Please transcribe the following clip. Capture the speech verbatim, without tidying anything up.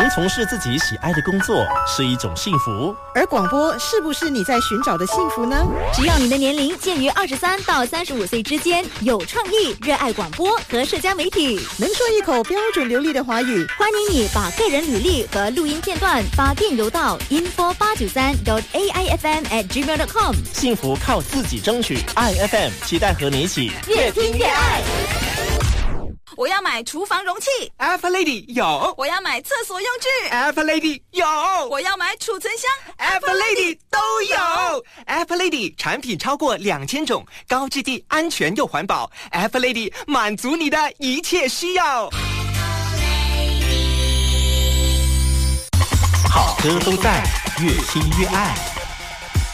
能从事自己喜爱的工作是一种幸福， 而广播是不是你在寻找的幸福呢？ 只要你的年龄介于二十三到三十五岁之间，有创意，热爱广播和社交媒体， 能说一口标准流利的华语， 欢迎你把个人履历和录音片段发电邮到 info 八九三 dot a i f m at gmail dot com。 幸福靠自己争取，爱 F M 期待和你一起越听越爱。 我要买厨房容器 F Lady 有， 我要买厕所用具 F Lady 有， 我要买储存箱 F Lady 都有。F Lady 产品超过两千种，高质地、安全又环保。F Lady 满足你的一切需要。 好歌都在，越听越爱。